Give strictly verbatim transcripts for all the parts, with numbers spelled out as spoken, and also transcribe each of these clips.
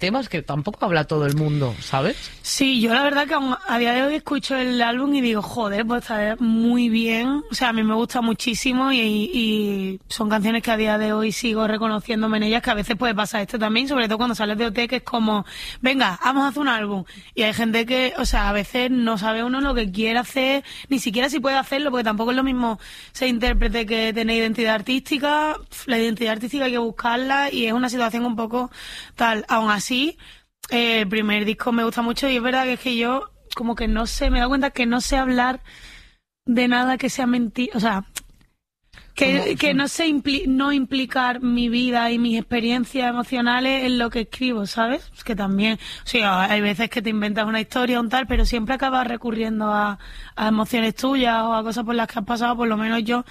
temas que tampoco habla todo el mundo, ¿sabes? Sí, yo la verdad que aún a día de hoy escucho el álbum y digo, joder, pues está muy bien. O sea, a mí me gusta muchísimo y, y son canciones que a día de hoy sigo reconociéndome en ellas, que a veces puede pasar esto también, sobre todo cuando sales de O T, que es como, venga, vamos a hacer un álbum. Y hay gente que, o sea, a veces no sabe uno lo que quiere hacer, ni siquiera si puede hacerlo, porque tampoco es lo mismo ser intérprete que tener identidad artística. La identidad artística hay que buscarla y es una situación un poco tal. Aún así, eh, el primer disco me gusta mucho y es verdad que es que yo como que no sé, me he dado cuenta que no sé hablar de nada que sea mentira, o sea, que, que no sé impli- no implicar mi vida y mis experiencias emocionales en lo que escribo, ¿sabes? Es que también, o sea, hay veces que te inventas una historia o un tal, pero siempre acabas recurriendo a, a emociones tuyas o a cosas por las que has pasado, por lo menos yo.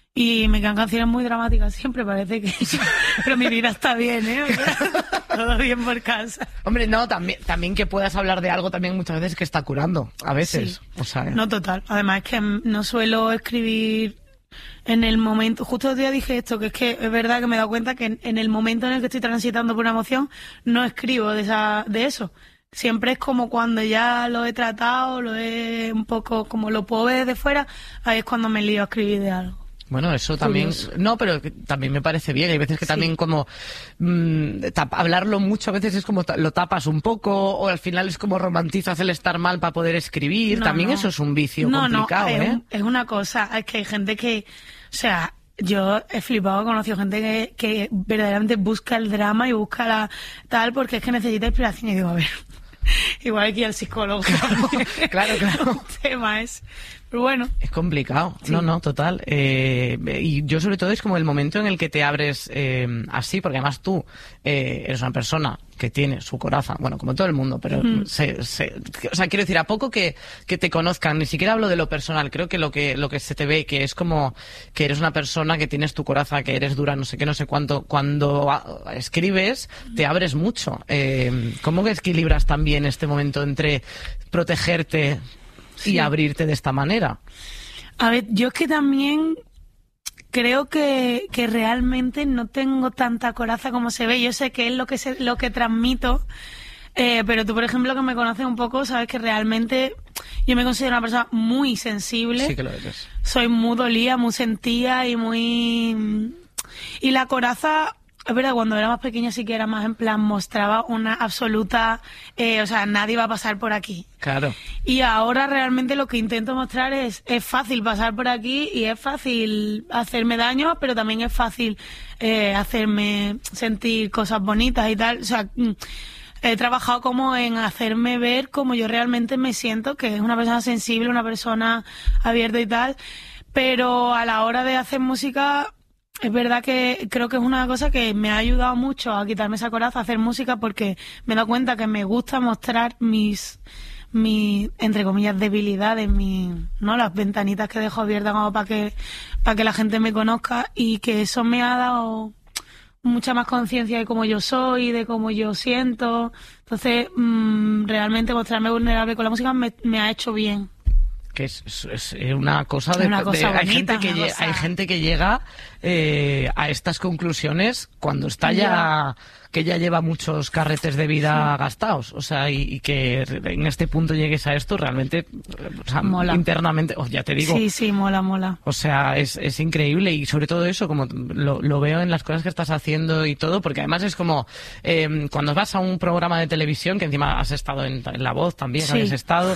Y me quedan canciones muy dramáticas siempre, parece que... Pero mi vida está bien, ¿eh? Todo bien por casa. Hombre, no, también también que puedas hablar de algo también muchas veces que está curando, a veces. Sí. O sea, No, total. Además es que no suelo escribir en el momento... Justo el día dije esto, que es que es verdad que me he dado cuenta que en, en el momento en el que estoy transitando por una emoción, no escribo de, esa, de eso. Siempre es como cuando ya lo he tratado, lo he un poco... Como lo puedo ver desde fuera, ahí es cuando me lío a escribir de algo. Bueno, eso también... Curioso. No, pero que también me parece bien. Hay veces que Sí. también como... Mmm, tap- hablarlo mucho a veces es como ta- lo tapas un poco o al final es como romantizas el estar mal para poder escribir. No, también no. eso es un vicio no, complicado, no, es, ¿eh? un- es una cosa, es que hay gente que... O sea, yo he flipado, he conocido gente que, que verdaderamente busca el drama y busca la tal porque es que necesita inspiración. Y digo, a ver, igual hay que ir al psicólogo. Claro, claro. El tema es... Pero bueno. Es complicado, Sí. no, no, total. Eh, y yo sobre todo es como el momento en el que te abres eh, así, porque además tú eh, eres una persona que tiene su coraza, bueno, como todo el mundo, pero Mm. se, se, o sea, quiero decir, a poco que, que te conozcan, ni siquiera hablo de lo personal, creo que lo que lo que se te ve, que es como que eres una persona que tienes tu coraza, que eres dura, no sé qué, no sé cuánto, cuando a, escribes te abres mucho. Eh, ¿Cómo que equilibras también este momento entre protegerte y Sí. abrirte de esta manera? A ver, yo es que también creo que, que realmente no tengo tanta coraza como se ve. Yo sé que es lo que se, lo que transmito, eh, pero tú, por ejemplo, que me conoces un poco, sabes que realmente yo me considero una persona muy sensible. Sí que lo eres. Soy muy dolida, muy sentida y muy... Y la coraza... Es verdad, cuando era más pequeña sí que era más en plan, mostraba una absoluta... Eh, o sea, nadie va a pasar por aquí. Claro. Y ahora realmente lo que intento mostrar es, es fácil pasar por aquí y es fácil hacerme daño, pero también es fácil eh, hacerme sentir cosas bonitas y tal. O sea, mm, he trabajado como en hacerme ver como yo realmente me siento, que es una persona sensible, una persona abierta y tal, pero a la hora de hacer música... Es verdad que creo que es una cosa que me ha ayudado mucho a quitarme esa coraza, a hacer música, porque me he dado cuenta que me gusta mostrar mis, mis entre comillas, debilidades, mis, ¿no? Las ventanitas que dejo abiertas como para que, para que la gente me conozca, y que eso me ha dado mucha más conciencia de cómo yo soy, de cómo yo siento. Entonces, mmm, realmente mostrarme vulnerable con la música me, me ha hecho bien. Que es, es, es una cosa de, Una cosa de- hay bonita, gente que una lle- cosa- hay gente que llega eh, a estas conclusiones cuando está ya, Ya. que ya lleva muchos carretes de vida gastados, o sea, y, y que en este punto llegues a esto realmente, o sea, Mola. internamente, oh, ya te digo. Sí, sí, mola, mola. O sea, es, es increíble, y sobre todo eso, como lo, lo veo en las cosas que estás haciendo y todo, porque además es como eh, cuando vas a un programa de televisión, que encima has estado en, en La Voz también, Sí. habías estado,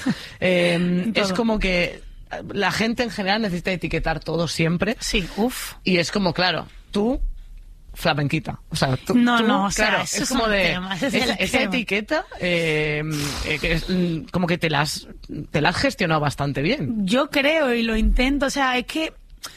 eh, es Todo. como que la gente en general necesita etiquetar todo siempre, Sí, uff. y es como, claro, tú... flamenquita, o sea, tú, No, tú, no, o sea, claro, eso es como es un de tema, ese es esa, el esa tema. etiqueta eh, eh, que es, mm, como que te la has te la has gestionado bastante bien. Yo creo y lo intento, o sea, es que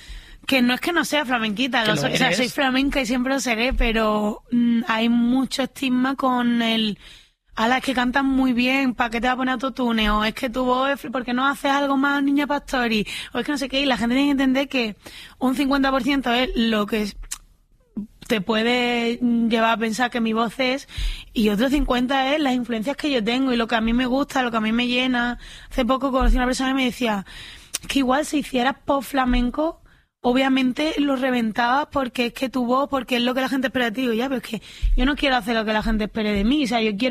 que no es que no sea flamenquita, Que lo lo soy, o sea, eres. soy flamenca y siempre lo seré, pero mm, hay mucho estigma con el ala, es que cantas muy bien, ¿para qué te va a poner autotune? O es que tu voz, es- ¿por qué no haces algo más Niña Pastori? O es que no sé qué, y la gente tiene que entender que un cincuenta por ciento es lo que es- te puede llevar a pensar que mi voz es, y otro cincuenta es las influencias que yo tengo y lo que a mí me gusta, lo que a mí me llena. Hace poco conocí a una persona y me decía que igual si hicieras pop flamenco, obviamente lo reventabas porque es que tu voz, porque es lo que la gente espera de ti. Digo, ya, pero es que yo no quiero hacer lo que la gente espere de mí, o sea, yo quiero